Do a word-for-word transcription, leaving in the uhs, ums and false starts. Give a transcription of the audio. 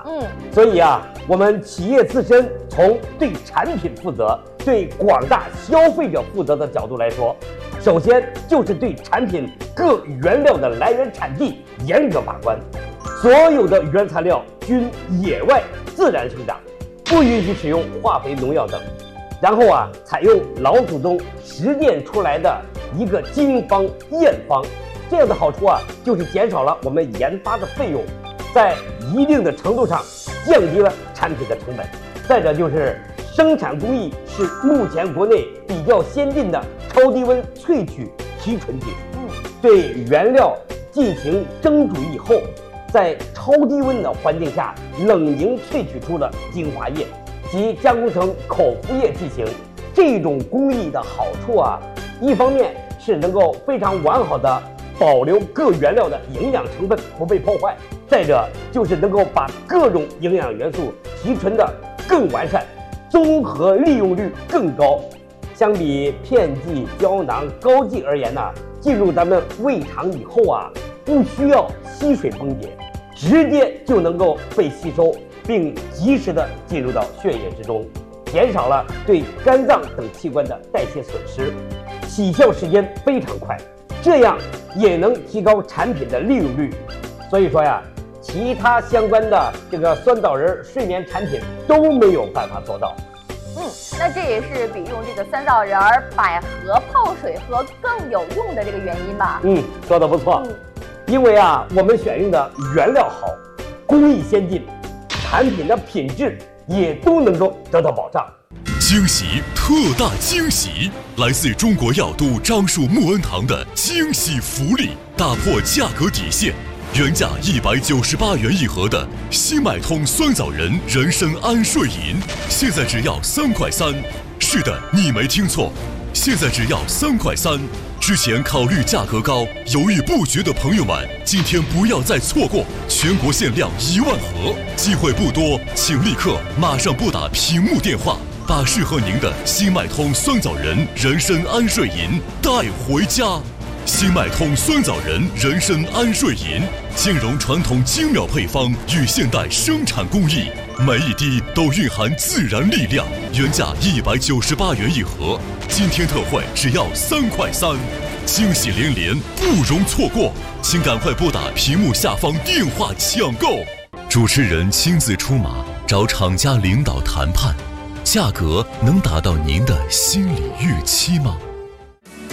嗯， 所以啊，我们企业自身从对产品负责、对广大消费者负责的角度来说，首先就是对产品各原料的来源产地严格把关，所有的原材料均野外自然生长，不允许使用化肥、农药等。然后啊，采用老祖宗实践出来的一个经方验方，这样的好处啊，就是减少了我们研发的费用，在一定的程度上降低了产品的成本。再者就是生产工艺是目前国内比较先进的超低温萃取提纯技术， 嗯， 对原料进行蒸煮以后，在超低温的环境下冷凝萃取出了精华液，及加工成口服液剂型。这种工艺的好处啊，一方面是能够非常完好的保留各原料的营养成分不被破坏，再者就是能够把各种营养元素提纯的更完善，综合利用率更高。相比片剂、胶囊、膏剂而言呢、啊，进入咱们胃肠以后啊，不需要吸水崩解，直接就能够被吸收，并及时的进入到血液之中，减少了对肝脏等器官的代谢损失，起效时间非常快，这样也能提高产品的利用率。所以说呀，其他相关的这个酸枣仁睡眠产品都没有办法做到。 嗯，那这也是比用这个酸枣仁、百合泡水喝更有用的这个原因吧？ 嗯，说得不错。 嗯， 因为啊，我们选用的原料好，工艺先进，产品的品质也都能够得到保障。 惊喜，特大惊喜！来自中国药都樟树木恩堂的惊喜福利，打破价格底线。原价一百九十八元一盒的新麦通酸枣仁人参安睡饮，现在只要三块三。是的，你没听错，现在只要三块三。之前考虑价格高、犹豫不决的朋友们，今天不要再错过，全国限量一万盒，机会不多，请立刻马上拨打屏幕电话，把适合您的新麦通酸枣仁人参安睡饮带回家。新麦通酸枣仁人参安睡饮兼容传统精妙配方与现代生产工艺，每一滴都蕴含自然力量。原价一百九十八元一盒，今天特惠只要三块三，惊喜连连，不容错过，请赶快拨打屏幕下方电话抢购。主持人亲自出马，找厂家领导谈判，价格能达到您的心理预期吗？